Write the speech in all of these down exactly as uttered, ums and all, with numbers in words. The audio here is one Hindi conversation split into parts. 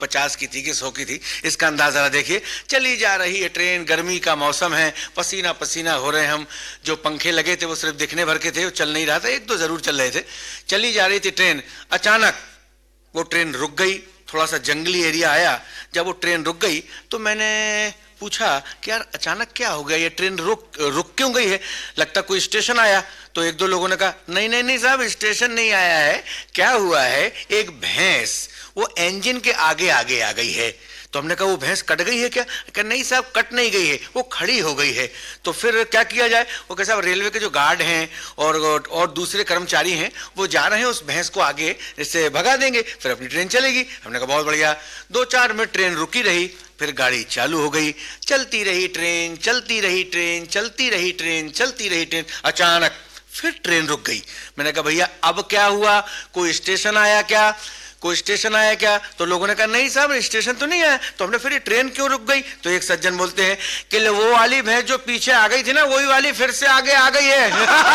पचास की थी कि सौ की थी, इसका अंदाजा जरा देखिए। चली जा रही है ट्रेन, गर्मी का मौसम है, पसीना पसीना हो रहे हैं हम। जो पंखे लगे थे वो सिर्फ दिखने भर के थे, वो चल नहीं रहा था, एक दो जरूर चल रहे थे। चली जा रही थी ट्रेन, अचानक वो ट्रेन रुक गई। थोड़ा सा जंगली एरिया आया। जब वो ट्रेन रुक गई तो मैंने पूछा कि यार अचानक क्या हो गया, ये ट्रेन रुक रुक क्यों गई है, लगता कोई स्टेशन आया। तो एक दो लोगों ने कहा नहीं नहीं नहीं साहब, स्टेशन नहीं आया है, क्या हुआ है, एक भैंस वो इंजन के आगे आगे आ गई है। तो हमने कहा वो भैंस कट गई है क्या? कहा नहीं साहब, कट नहीं गई है, वो खड़ी हो गई है। तो फिर क्या किया जाए? वो कहा साहब रेलवे के जो गार्ड हैं और और दूसरे कर्मचारी हैं वो जा रहे हैं उस भैंस को आगे इससे भगा देंगे, फिर अपनी ट्रेन चलेगी। हमने कहा बहुत बढ़िया। दो चार मिनट ट्रेन रुकी रही, फिर गाड़ी चालू हो गई। चलती रही ट्रेन, चलती रही ट्रेन, चलती रही ट्रेन, चलती रही ट्रेन। अचानक फिर ट्रेन रुक गई। मैंने कहा भैया अब क्या हुआ, कोई स्टेशन आया क्या, कोई स्टेशन आया क्या? तो लोगों ने कहा नहीं साहब स्टेशन तो नहीं आया। तो हमने फिर ये ट्रेन क्यों रुक गई? तो एक सज्जन बोलते हैं कि वो वाली भैंस जो पीछे आ गई थी ना, वही वाली फिर से आगे आ गई है।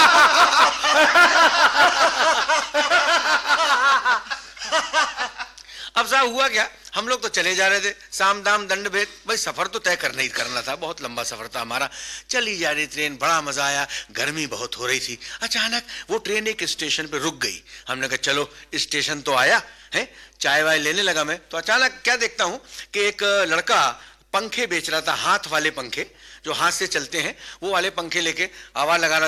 अब साहब हुआ क्या, हम लोग तो चले जा रहे थे, साम दाम दंड भेद, भाई सफर तो तय करना ही करना था, बहुत लंबा सफर था हमारा। चली जा रही ट्रेन, बड़ा मजा आया, गर्मी बहुत हो रही थी। अचानक वो ट्रेन एक स्टेशन पे रुक गई। हमने कहा चलो स्टेशन तो आया है, चाय वाय लेने लगा मैं। तो अचानक क्या देखता हूं कि एक लड़का पंखे बेच रहा था, हाथ वाले पंखे जो हाथ से चलते हैं, वो वाले पंखे लेके आवाज लगा रहा